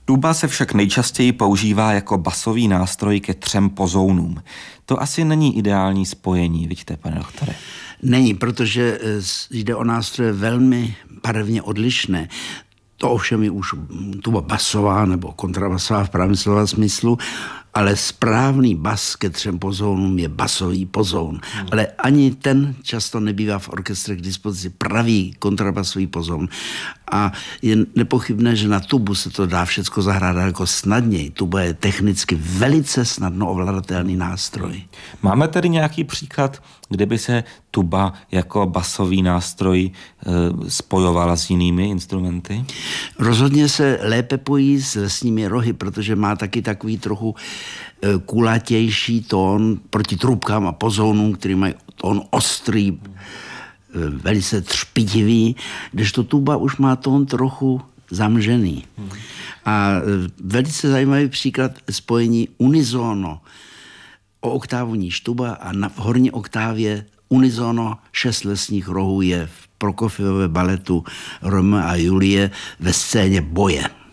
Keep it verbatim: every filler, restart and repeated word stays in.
Tuba se však nejčastěji používá jako basový nástroj ke třem pozounům. To asi není ideální spojení, vidíte, pane doktore? Není, protože jde o nástroje velmi barevně odlišné. To ovšem je už tuba basová nebo kontrabasová v pravém slova smyslu, ale správný bas ke třem pozounům je basový pozoun. Hmm. Ale ani ten často nebývá v orchestrech k dispozici pravý kontrabasový pozoun. A je nepochybné, že na tubu se to dá všecko zahrát jako snadněji. Tuba je technicky velice snadno ovladatelný nástroj. Máme tedy nějaký příklad, kde by se tuba jako basový nástroj e, spojovala s jinými instrumenty? Rozhodně se lépe pojí s lesními rohy, protože má taky takový trochu e, kulatější tón proti trubkám a pozounům, který mají tón ostrý, e, velice třpitivý, kdežto tuba už má tón trochu zamžený. Hmm. A e, velice zajímavý příklad spojení unisono o oktávu níž tuba a na v horní oktávě unisono šest lesních rohů je v Prokofievově baletu Romeo a Julie ve scéně boje.